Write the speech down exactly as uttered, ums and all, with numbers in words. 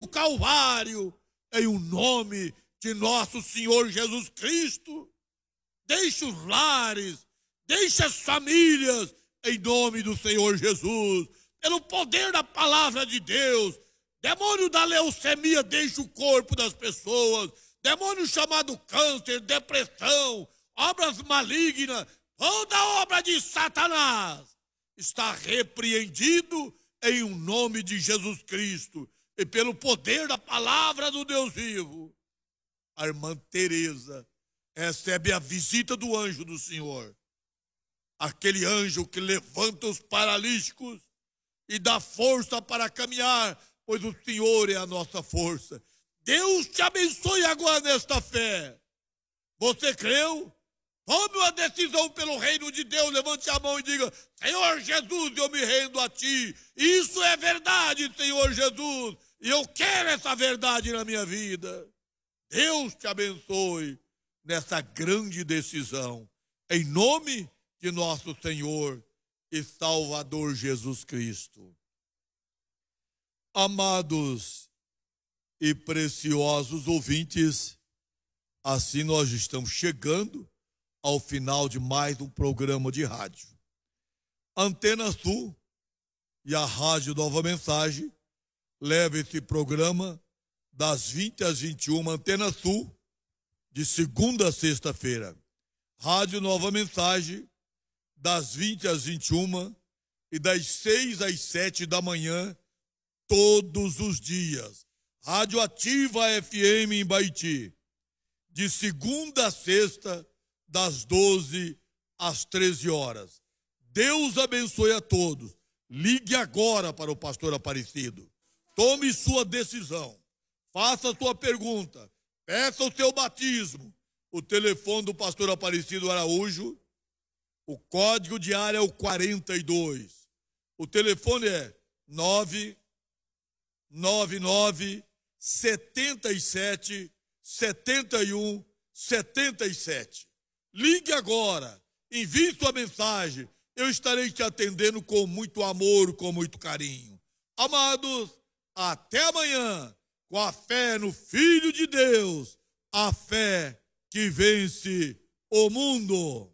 Calvário, em o nome de nosso Senhor Jesus Cristo. Deixe os lares, deixe as famílias, em nome do Senhor Jesus, pelo poder da palavra de Deus. Demônio da leucemia, deixe o corpo das pessoas. Demônio chamado câncer, depressão, obras malignas, toda obra de Satanás está repreendido em o nome de Jesus Cristo e pelo poder da palavra do Deus vivo. A irmã Teresa recebe a visita do anjo do Senhor, aquele anjo que levanta os paralíticos e dá força para caminhar, pois o Senhor é a nossa força. Deus te abençoe agora nesta fé. Você creu? Tome uma decisão pelo reino de Deus, levante a mão e diga: Senhor Jesus, eu me rendo a ti. Isso é verdade, Senhor Jesus, e eu quero essa verdade na minha vida. Deus te abençoe nessa grande decisão, em nome de nosso Senhor e Salvador Jesus Cristo. Amados e preciosos ouvintes, assim nós estamos chegando ao final de mais um programa de rádio. Antena Sul e a Rádio Nova Mensagem leva esse programa das vinte às vinte e uma, Antena Sul, de segunda a sexta-feira. Rádio Nova Mensagem, das vinte às vinte e uma e das seis às sete da manhã, todos os dias. Rádio Ativa F M em Baiti, de segunda a sexta, das doze às treze horas. Deus abençoe a todos. Ligue agora para o pastor Aparecido. Tome sua decisão. Faça sua pergunta. Peça o seu batismo. O telefone do pastor Aparecido Araújo, o código de área é o quarenta e dois. O telefone é nove nove nove, sete sete, sete um, sete sete. Ligue agora, envie sua mensagem, eu estarei te atendendo com muito amor, com muito carinho. Amados, até amanhã, com a fé no Filho de Deus, a fé que vence o mundo.